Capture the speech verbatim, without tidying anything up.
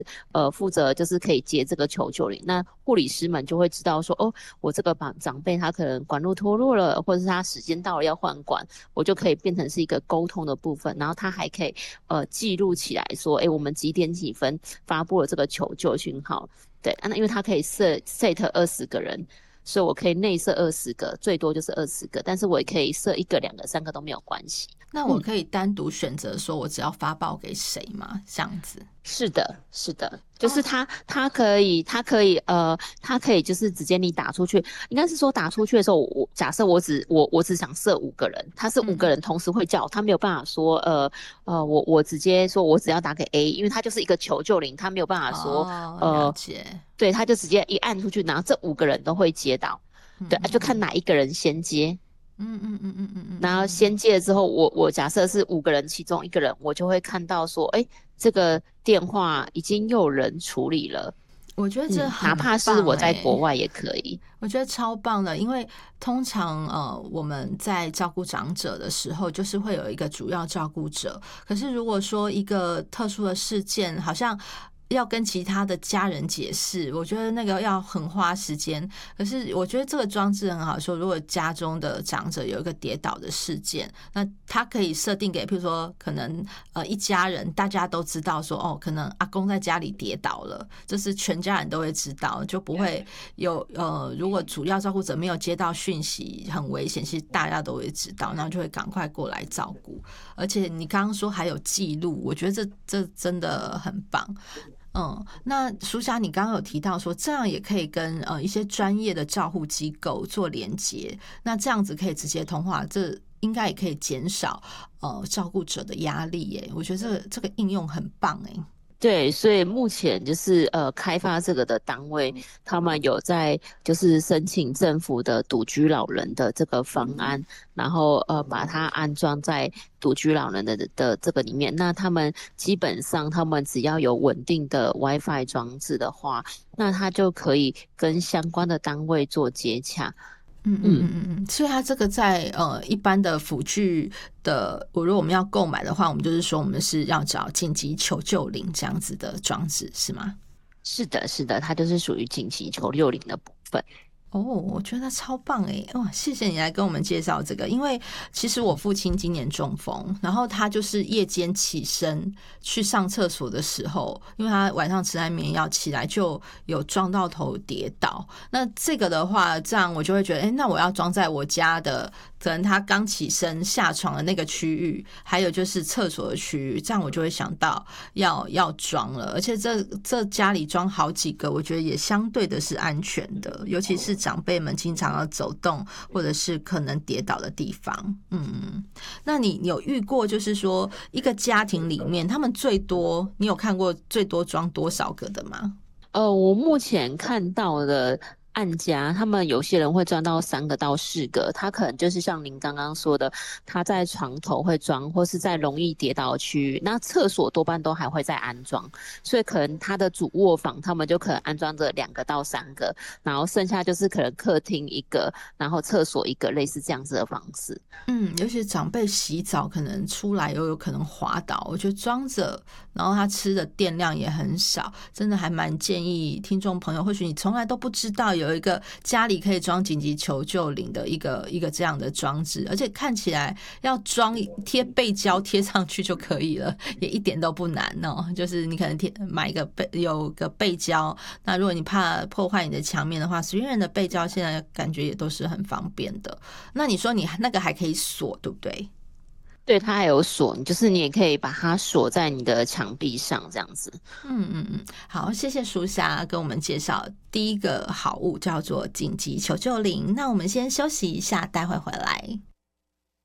呃负责就是可以接这个求救铃，那护理师们就会知道说，哦，我这个长长辈他可能管路脱落了，或者是他时间到了要换管，我就可以变成是一个沟通的部分，然后他还可以呃记录起来说，哎，我们几点几分发布了这个求救讯号。对，啊那因为它可以设 set 二十个人，所以我可以内设二十个，最多就是二十个，但是我也可以设一个、两个、三个都没有关系。 那我嗯， 可以单独选择说我只要发报给谁吗？这样子。 是的，是的，就是哦， 他，他可以，他可以，呃，他可以就是直接你打出去，应该是说打出去的时候，我假设我只我我只想射五个人，他是五个嗯， 人同时会叫，他没有办法说，呃呃，我我直接说我只要打给 A，因为他就是一个求救铃，他没有办法说， 哦，了呃， 解。 对，他就直接一按出去，然后这五个人都会接到，对，啊就看嗯嗯嗯哪一个人先接。 嗯嗯嗯嗯嗯嗯然后嗯。 先接了之后，我我假设是五个人，其中一个人，我就会看到说，哎，这个电话已经有人处理了。 我觉得这嗯，哪很怕是我在棒哎。 国外也可以。 我觉得超棒的，因为通常呃我们在照顾长者的时候，就是会有一个主要照顾者。可是如果说一个特殊的事件，好像要跟其他的家人解释，我觉得那个要很花时间。可是我觉得这个装置很好说，如果家中的长者有一个跌倒的事件，那他可以设定给，譬如说可能呃一家人大家都知道说，哦，可能阿公在家里跌倒了，就是全家人都会知道，就不会有呃，如果主要照顾者没有接到讯息很危险，其实大家都会知道，然后就会赶快过来照顾。而且你刚刚说还有记录，我觉得这这真的很棒。嗯，那苏霞，你刚刚有提到说，这样也可以跟呃一些专业的照护机构做连接，那这样子可以直接通话，这应该也可以减少呃照顾者的压力耶。我觉得这个这个应用很棒哎。 对，所以目前就是呃，开发这个的单位，他们有在就是申请政府的独居老人的这个方案，然后呃，把它安装在独居老人的的这个里面。那他们基本上，他们只要有稳定的 WiFi 装置的话，那他就可以跟相关的单位做接洽。 嗯嗯嗯。 嗯嗯嗯，所以它这个在呃一般的辅具的，我如果我们要购买的话，我们就是说我们是要找紧急求救铃这样子的装置是吗？ 是的，是的，它就是属于紧急求救铃的部分。 哦，我觉得超棒诶！哇，谢谢你来跟我们介绍这个，因为其实我父亲今年中风，然后他就是夜间起身去上厕所的时候，因为他晚上吃安眠药，起来就有撞到头跌倒。那这个的话，这样我就会觉得，哎，那我要装在我家的，可能他刚起身下床的那个区域，还有就是厕所的区域，这样我就会想到要要装了。而且这这家里装好几个，我觉得也相对的是安全的，尤其是长辈们经常要走动或者是可能跌倒的地方。嗯，那你有遇过就是说一个家庭里面他们最多，你有看过最多装多少个的吗？ 呃，我目前看到的案家，他们有些人会装到三个到四个，他可能就是像您刚刚说的，他在床头会装，或是在容易跌倒的区域。那厕所多半都还会再安装，所以可能他的主卧房他们就可能安装着两个到三个，然后剩下就是可能客厅一个，然后厕所一个，类似这样子的方式。 嗯，尤其长辈洗澡可能出来又有可能滑倒，我觉得装着，然后他吃的电量也很少，真的还蛮建议听众朋友，或许你从来都不知道有一个家里可以装紧急求救铃的一个一个这样的装置，而且看起来要装贴背胶贴上去就可以了，也一点都不难哦。就是你可能贴买一个背有个背胶，那如果你怕破坏你的墙面的话，随便的背胶现在感觉也都是很方便的。那你说你那个还可以锁，对不对？ 对，它还有锁，就是你也可以把它锁在你的墙壁上，这样子。 嗯嗯嗯，好，谢谢淑霞跟我们介绍第一个好物叫做紧急求救铃。那我们先休息一下，待会回来。